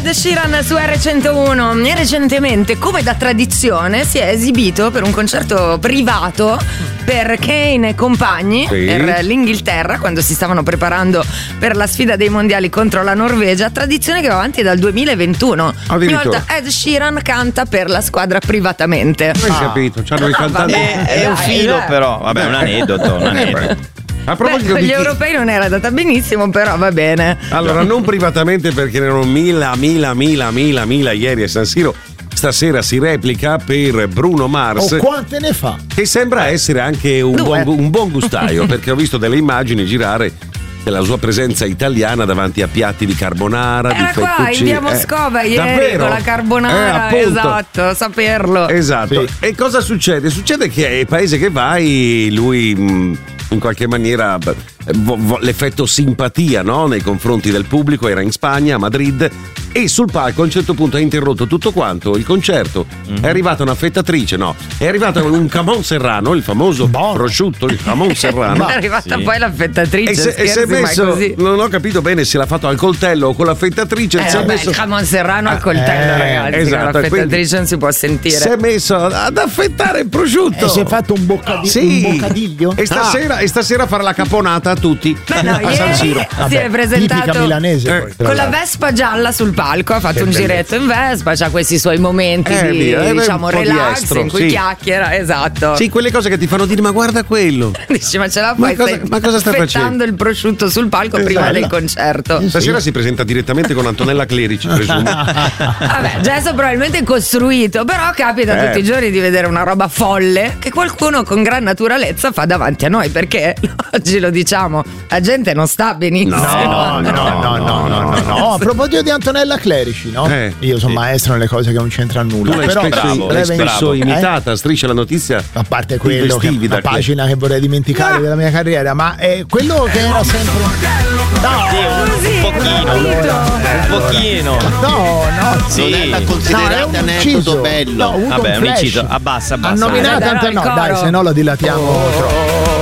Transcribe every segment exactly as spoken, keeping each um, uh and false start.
Ed Sheeran su erre centouno. E recentemente, come da tradizione, si è esibito per un concerto privato per Kane e compagni, sì, per l'Inghilterra, quando si stavano preparando per la sfida dei mondiali contro la Norvegia, tradizione che va avanti dal duemilaventuno. Ogni volta Ed Sheeran canta per la squadra privatamente. Hai ah. capito? C'hanno i cantanti. È, è un filo, dai, però. Vabbè, un aneddoto. Un aneddoto. A proposito Beh, di gli chi... europei non era andata benissimo, però va bene. Allora, non privatamente, perché ne erano mila, mila, mila, mila, mila ieri a San Siro. Stasera si replica per Bruno Mars. Oh, quante ne fa? Che sembra essere anche un, buon, un buon gustaio, perché ho visto delle immagini girare della sua presenza italiana davanti a piatti di carbonara, era di fettuccine. Qua in via Moscova eh, ieri davvero? Con la carbonara, eh, esatto, saperlo. Esatto. Sì. E cosa succede? Succede che il paese che vai, lui mh, in qualche maniera vo- vo- l'effetto simpatia, no? Nei confronti del pubblico, era in Spagna, a Madrid, e sul palco a un certo punto ha interrotto tutto quanto il concerto. Mm-hmm. È arrivata una fettatrice, no, è arrivato un camon serrano, il famoso bon. prosciutto, il camon serrano. È arrivata sì. poi la fettatrice, e se, scherzi, e si è messo, così. Non ho capito bene se l'ha fatto al coltello o con la fettatrice. Eh, si vabbè, è messo... il jamon serrano al coltello, eh, ragazzi, esatto, con la fettatrice non si può sentire. Si è messo ad affettare il prosciutto. E si è fatto un, boccadi- sì. un boccadiglio. E stasera, ah. e stasera fare la caponata a tutti. Beh, no, a San Siro. Si è presentato milanese, eh, con la Vespa gialla sul palco, ha fatto che un bellezza. Giretto in Vespa, c'ha questi suoi momenti eh, di via, diciamo relax di estro, in cui sì. chiacchiera, esatto. Sì, quelle cose che ti fanno dire ma guarda quello. Dici ma ce la fai? Ma cosa, ma cosa sta facendo? Il prosciutto sul palco esatto. prima del concerto. Stasera sì. si presenta direttamente con Antonella Clerici, presumo. Vabbè, gesto probabilmente costruito, però capita eh. tutti i giorni di vedere una roba folle che qualcuno con gran naturalezza fa davanti a noi, perché oggi lo diciamo, la gente non sta benissimo. No, no, no, no, no, no, no, no. A proposito di Antonella Clerici, no? Eh. Io sono sì. maestro nelle cose che non c'entrano nulla. Tu l'hai però spesso, bravo, l'hai spesso bravo. imitata, eh? Striscia la notizia. A parte quello che è una pagina che vorrei dimenticare no. della mia carriera, ma è quello che era sempre. No, sì, un pochino. Allora, un pochino. No, no, sì. Non è da considerare no, aneddoto bello. No, vabbè, un inciso. Abbassa, abbassa. Ha nominato anche no, dai, se no lo dilatiamo oh, troppo.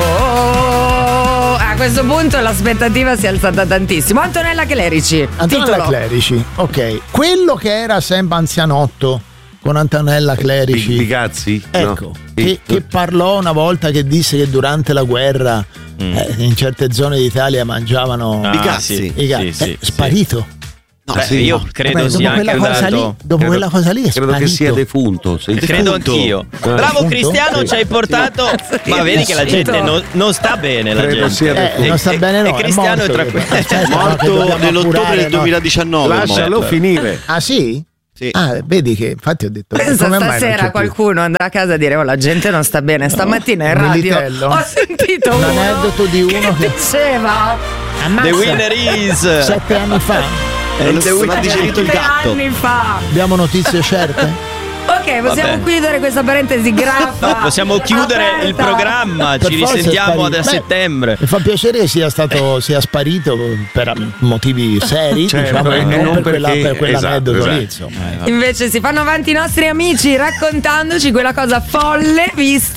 Oh, a questo punto l'aspettativa si è alzata tantissimo. Antonella Clerici. Antonella titolo. Clerici, ok. Quello che era sempre anzianotto con Antonella Clerici. Pigazzi? Ecco, no. che, che parlò una volta che disse che durante la guerra mm. eh, in certe zone d'Italia mangiavano ah, i cazzi. Sì, I cazzi. sì, eh, sì, sparito. No, Beh, sì, io credo Vabbè, sia anche cosa andato. lì, dopo credo, quella cosa lì è credo sparito. che sia defunto. Sei credo defunto. anch'io. Eh. Bravo Defunto? Cristiano, Sì. ci hai portato. Sì, ma vedi che la gente non, non sta bene. La credo gente. sia Eh, non sta bene, no. E Cristiano è è tra morto, quelli. certo, Morto nell'ottobre del duemiladiciannove. Lascialo finire. Ah sì? Sì. Ah, vedi che infatti ho detto Pensa come mai non stasera c'è qualcuno andrà a casa a dire oh la gente non sta bene. Stamattina in radio Militello. ho sentito Un uno aneddoto di uno che che- diceva The winner is sette anni fa? Non non ha digerito il sette gatto. anni fa. Abbiamo notizie certe? Ok, possiamo Vabbè. chiudere questa parentesi graffa. Possiamo chiudere aperta. il programma. Per Ci forza è risentiamo sparito. a Beh, settembre. Mi fa piacere che sia stato sia sparito per motivi seri, Certo, diciamo, e e non, non per, quella, perché- per quell'aneddoto esatto, lì, esatto. insomma. Eh, Invece si fanno avanti i nostri amici raccontandoci quella cosa folle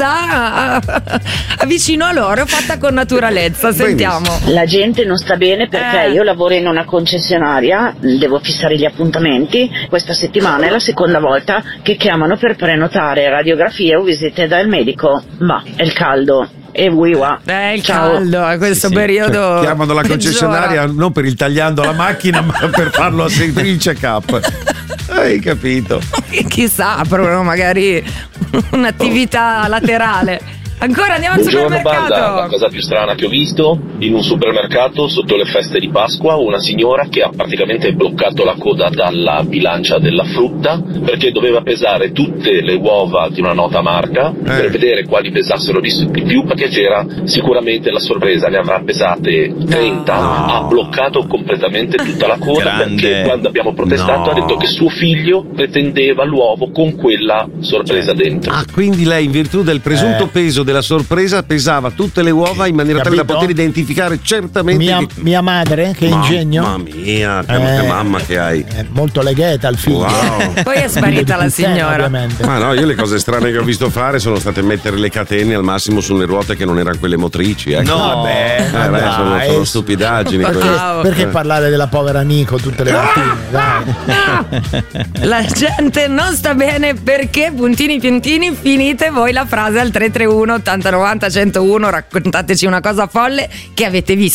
vista vicino a loro, fatta con naturalezza. Sentiamo. La gente non sta bene perché Eh. io lavoro in una concessionaria, devo fissare gli appuntamenti. Questa settimana è la seconda volta che chiamano per prenotare radiografie o visite dal medico. Ma è il caldo. E wiwa. È il Ciao. caldo a questo Sì, sì. periodo. Cioè, chiamano la concessionaria peggiora. non per il tagliando la macchina, ma per farlo a seguire il check-up. Hai capito? Chissà, aprono magari un'attività laterale. Ancora andiamo al Buongiorno supermercato. banda, la cosa più strana che ho visto in un supermercato sotto le feste di Pasqua, una signora che ha praticamente bloccato la coda dalla bilancia della frutta perché doveva pesare tutte le uova di una nota marca Eh. per vedere quali pesassero di di più, perché c'era sicuramente la sorpresa, ne avrà pesate trenta, No. ha bloccato completamente tutta la coda Grande. perché quando abbiamo protestato No. ha detto che suo figlio pretendeva l'uovo con quella sorpresa dentro. Ah, quindi lei in virtù del presunto Eh. peso della sorpresa pesava tutte le uova in maniera tale da Capito? poter identificare certamente Mia, che... mia madre, che Mamma ingegno. mia, che, che mamma che hai. È molto legheta al figlio. Wow. Poi è sparita la signora. Ma no, io le cose strane che ho visto fare sono state mettere le catene al massimo sulle ruote che non erano quelle motrici. Ecco. No, vabbè, Eh, beh, dai, sono, sono stupidaggini. Perché, quelle. Wow. perché parlare della povera Nico tutte le mattine? Dai. La gente non sta bene perché puntini puntini finite voi la frase al tre tre uno ottanta novanta centouno, raccontateci una cosa folle che avete visto